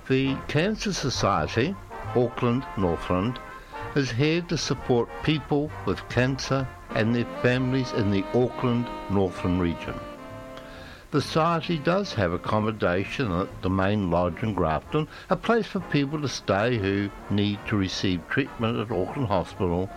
The Cancer Society, Auckland, Northland, is here to support people with cancer and their families in the Auckland, Northland region. The Society does have accommodation at the main lodge in Grafton, a place for people to stay who need to receive treatment at Auckland Hospital